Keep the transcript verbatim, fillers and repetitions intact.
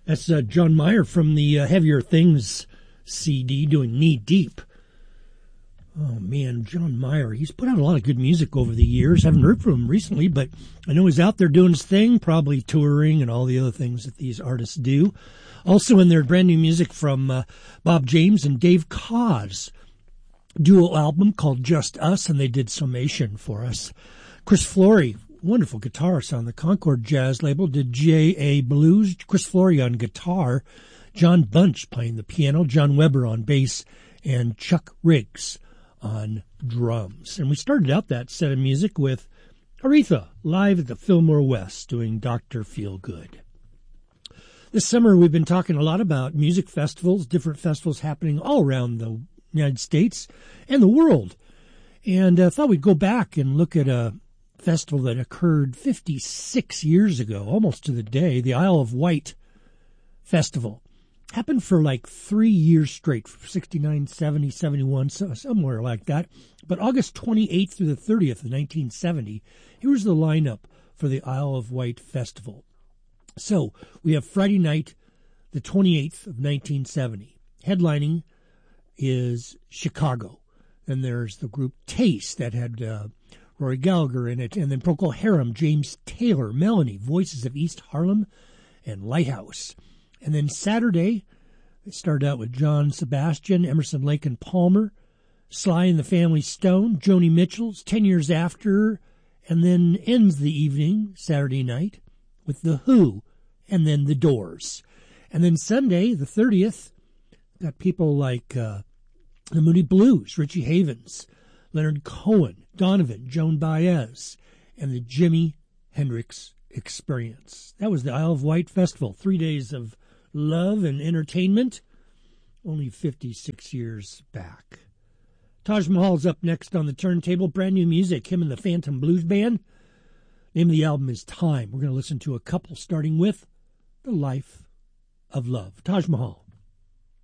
That's uh, John Mayer from the uh, Heavier Things C D doing Knee Deep. Oh, man, John Mayer. He's put out a lot of good music over the years. Haven't heard from him recently, but I know he's out there doing his thing, probably touring and all the other things that these artists do. Also in there, brand new music from uh, Bob James and Dave Koz. Duo album called Just Us, and they did Summation for us. Chris Flory, wonderful guitarist on the Concord Jazz label, did J A Blues. Chris Flory on guitar, John Bunch playing the piano, John Weber on bass, and Chuck Riggs on drums. And we started out that set of music with Aretha live at the Fillmore West doing Doctor Feelgood. This summer we've been talking a lot about music festivals, different festivals happening all around the United States and the world. And I uh, thought we'd go back and look at a festival that occurred fifty-six years ago, almost to the day, the Isle of Wight Festival. Happened for like three years straight, sixty-nine, seventy, seventy-one, so, somewhere like that. But August twenty-eighth through the thirtieth of nineteen seventy, here's the lineup for the Isle of Wight Festival. So we have Friday night, the twenty-eighth of nineteen seventy. Headlining is Chicago. Then there's the group Taste that had uh, Rory Gallagher in it. And then Procol Harum, James Taylor, Melanie, Voices of East Harlem, and Lighthouse. And then Saturday, it started out with John Sebastian, Emerson, Lake and Palmer, Sly and the Family Stone, Joni Mitchell's Ten Years After, and then ends the evening, Saturday night, with The Who, and then The Doors. And then Sunday, the thirtieth, got people like uh, the Moody Blues, Richie Havens, Leonard Cohen, Donovan, Joan Baez, and the Jimi Hendrix Experience. That was the Isle of Wight Festival. Three days of love and entertainment, only fifty-six years back. Taj Mahal's up next on the turntable. Brand new music, him and the Phantom Blues Band. Name of the album is Time. We're going to listen to a couple, starting with The Life of Love. Taj Mahal.